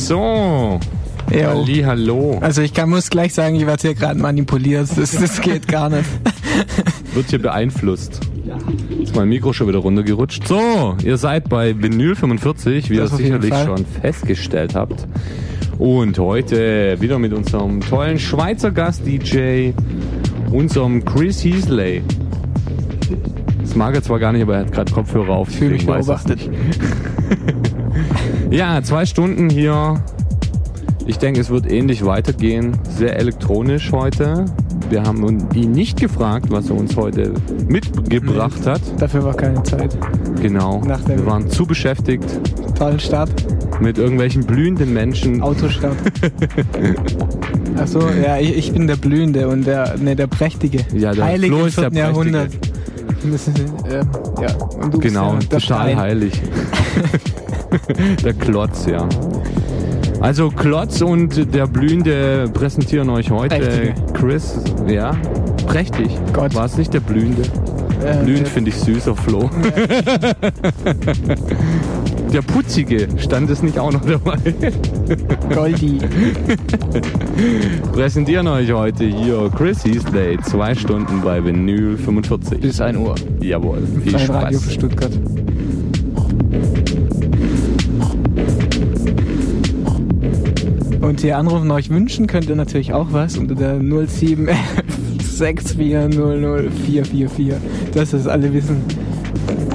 So. Hallo. Also ich muss gleich sagen, ich werde hier gerade manipuliert. Das geht gar nicht. Wird hier beeinflusst. Ist mein Mikro schon wieder runtergerutscht. So, ihr seid bei Vinyl 45, wie ihr sicherlich schon festgestellt habt. Und heute wieder mit unserem tollen Schweizer Gast-DJ, unserem Chris Heasley. Das mag er zwar gar nicht, aber er hat gerade Kopfhörer auf. Ich fühle mich beobachtet. Ja, 2 Stunden hier. Ich denke, es wird ähnlich weitergehen. Sehr elektronisch heute. Wir haben ihn nicht gefragt, was er uns heute mitgebracht hat. Dafür war keine Zeit. Genau. Wir waren zu beschäftigt. Tollen Start. Mit irgendwelchen blühenden Menschen. Autostart. Achso, ja, ich bin der Blühende und der Prächtige. Ja, der Heilig Flo im ist der 4. Jahrhundert. Ja, und du genau, bist der total Stein. heilig. Der Klotz, ja. Also Klotz und der Blühende präsentieren euch heute Prächtige. Chris. Ja, prächtig. Gott. War es nicht der Blühende? Blühend finde ich süßer, Flo. Der Putzige, stand es nicht auch noch dabei? Goldi. Präsentieren euch heute hier Chris Heasley, 2 Stunden bei Vinyl 45. Bis 1 Uhr. Jawohl, viel Freien Spaß. Radio für Stuttgart. Und hier anrufen euch wünschen könnt ihr natürlich auch was unter der 0764000444. Das ist alle wissen.